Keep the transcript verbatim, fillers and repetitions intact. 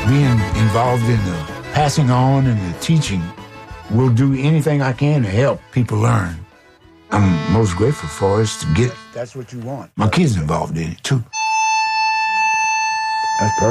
being involved in the passing on and the teaching, will do anything I can to help people learn. I'm most grateful for is to get That's what you want. my kids involved in it, too. That's perfect.